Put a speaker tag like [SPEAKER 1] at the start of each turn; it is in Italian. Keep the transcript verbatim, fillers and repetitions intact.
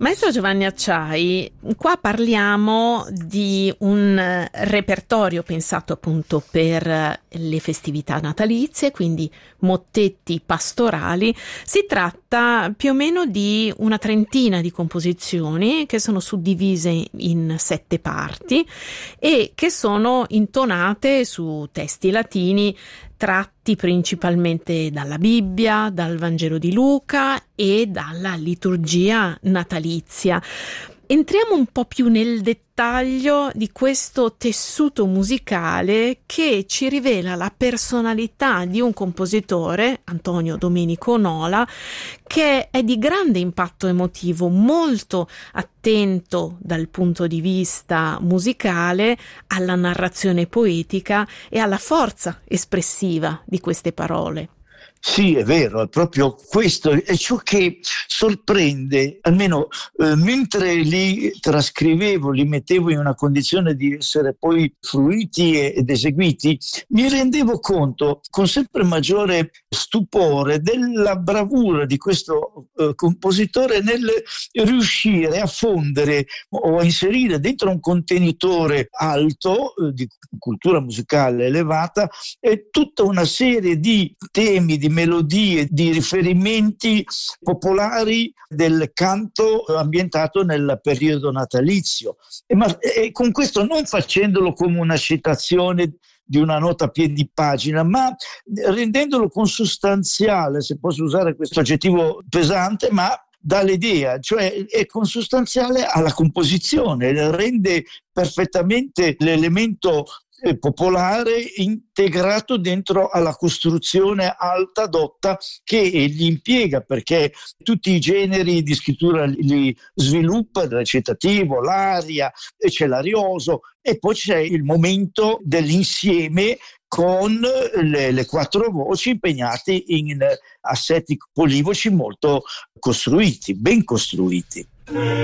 [SPEAKER 1] Maestro Giovanni Acciai, qua parliamo di un repertorio pensato appunto per le festività natalizie, quindi mottetti pastorali. Si tratta più o meno di una trentina di composizioni che sono suddivise in sette parti e che sono intonate su testi latini tratti principalmente dalla Bibbia, dal Vangelo di Luca e dalla liturgia natalizia. Entriamo un po' più nel dettaglio di questo tessuto musicale che ci rivela la personalità di un compositore, Antonio Domenico Nola, che è di grande impatto emotivo, molto attento dal punto di vista musicale alla narrazione poetica e alla forza espressiva di queste parole.
[SPEAKER 2] Sì, è vero, è proprio questo, è ciò che sorprende, almeno eh, mentre li trascrivevo, li mettevo in una condizione di essere poi fruiti ed eseguiti, mi rendevo conto con sempre maggiore stupore della bravura di questo eh, compositore nel riuscire a fondere o a inserire dentro un contenitore alto eh, di cultura musicale elevata e tutta una serie di temi, di melodie, di riferimenti popolari del canto ambientato nel periodo natalizio. E, ma, e con questo non facendolo come una citazione di una nota a piedi pagina, ma rendendolo consustanziale, se posso usare questo aggettivo pesante, ma dà l'idea, cioè è consustanziale alla composizione, rende perfettamente l'elemento popolare integrato dentro alla costruzione alta dotta che egli impiega, perché tutti i generi di scrittura li sviluppa, il recitativo, l'aria, e c'è l'arioso e poi c'è il momento dell'insieme con le, le quattro voci impegnate in assetti polivoci molto costruiti, ben costruiti.